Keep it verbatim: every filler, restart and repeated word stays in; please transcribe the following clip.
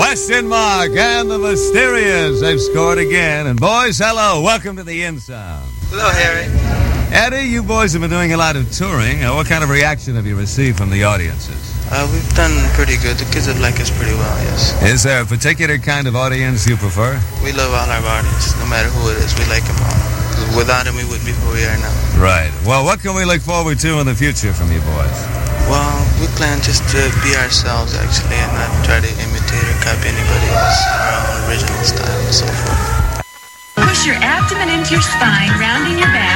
Question Mark and the Mysterious. They've scored again. And boys, hello. Welcome to the In Sound. Hello, Harry. Eddie, you boys have been doing a lot of touring. Uh, what kind of reaction have you received from the audiences? Uh, we've done pretty good. The kids have liked us pretty well, yes. Is there a particular kind of audience you prefer? We love all our audience, no matter who it is. We like them all. Without them, we wouldn't be who we are now. Right. Well, what can we look forward to in the future from you boys? Well, we plan just to be ourselves, actually, and not try to imitate or copy anybody else. Our own original style and so forth. Push your abdomen into your spine, rounding your back.